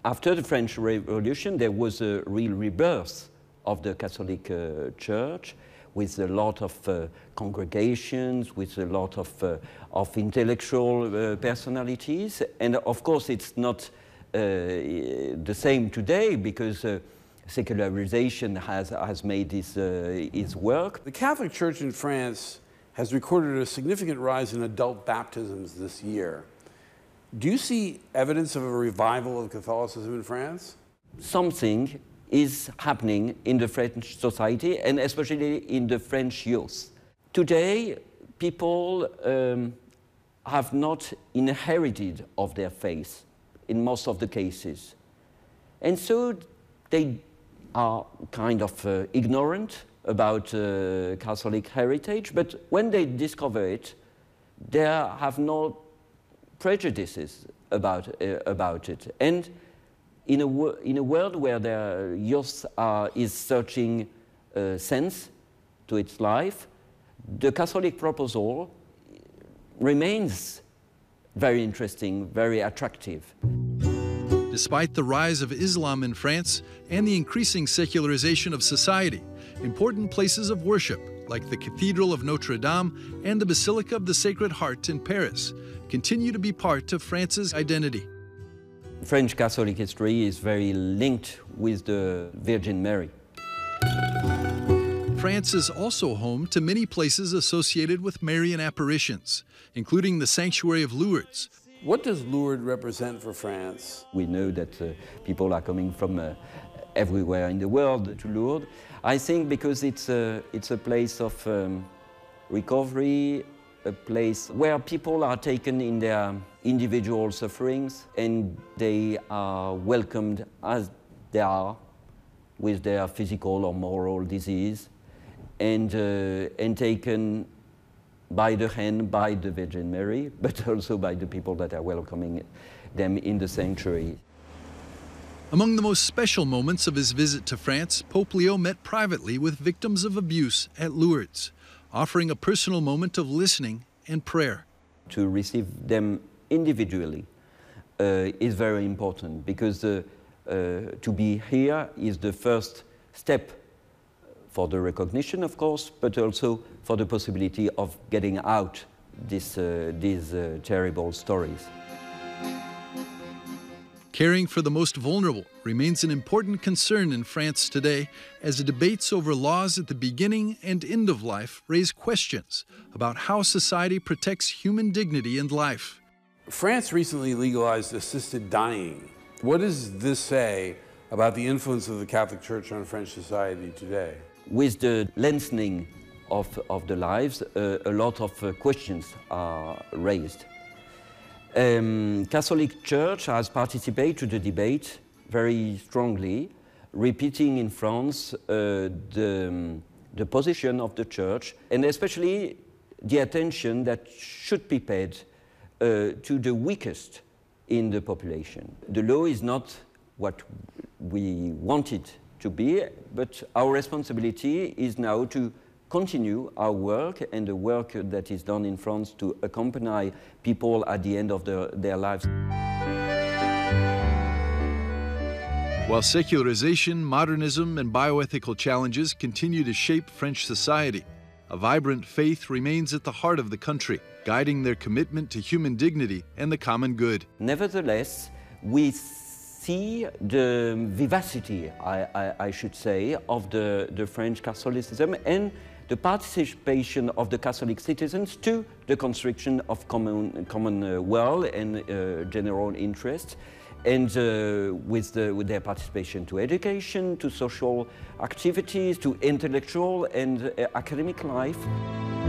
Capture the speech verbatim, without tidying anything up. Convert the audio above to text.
After the French Revolution, there was a real rebirth of the Catholic uh, Church, with a lot of uh, congregations, with a lot of, uh, of intellectual uh, personalities. And of course, it's not uh, the same today, because uh, secularization has, has made his, uh, his work. The Catholic Church in France has recorded a significant rise in adult baptisms this year. Do you see evidence of a revival of Catholicism in France? Something is happening in the French society, and especially in the French youth. Today, people um, have not inherited of their faith in most of the cases. And so they are kind of uh, ignorant about uh, Catholic heritage, but when they discover it, they have no prejudices about, uh, about it. And in a, in a world where the youth are, is searching uh, sense to its life, the Catholic proposal remains very interesting, very attractive. Despite the rise of Islam in France and the increasing secularization of society, important places of worship, like the Cathedral of Notre Dame and the Basilica of the Sacred Heart in Paris, continue to be part of France's identity. French Catholic history is very linked with the Virgin Mary. France is also home to many places associated with Marian apparitions, including the Sanctuary of Lourdes. What does Lourdes represent for France? We know that uh, people are coming from uh, everywhere in the world to Lourdes. I think because it's a, it's a place of um, recovery, a place where people are taken in their individual sufferings and they are welcomed as they are, with their physical or moral disease, and, uh, and taken by the hand by the Virgin Mary, but also by the people that are welcoming them in the sanctuary. Among the most special moments of his visit to France, Pope Leo met privately with victims of abuse at Lourdes, offering a personal moment of listening and prayer. To receive them individually uh, is very important, because uh, uh, to be here is the first step for the recognition, of course, but also for the possibility of getting out this, uh, these uh, terrible stories. Caring for the most vulnerable remains an important concern in France today, as the debates over laws at the beginning and end of life raise questions about how society protects human dignity and life. France recently legalized assisted dying. What does this say about the influence of the Catholic Church on French society today? With the lengthening of, of the lives, uh, a lot of uh, questions are raised. Um, Catholic Church has participated to the debate very strongly, repeating in France uh, the, um, the position of the Church, and especially the attention that should be paid uh, to the weakest in the population. The law is not what we want it to be, but our responsibility is now to continue our work and the work that is done in France to accompany people at the end of the, their lives. While secularization, modernism, and bioethical challenges continue to shape French society, a vibrant faith remains at the heart of the country, guiding their commitment to human dignity and the common good. Nevertheless, we see the vivacity, I, I, I should say, of the, the French Catholicism and the participation of the Catholic citizens to the construction of common, common uh, world and uh, general interest, and uh, with, the, with their participation to education, to social activities, to intellectual and uh, academic life.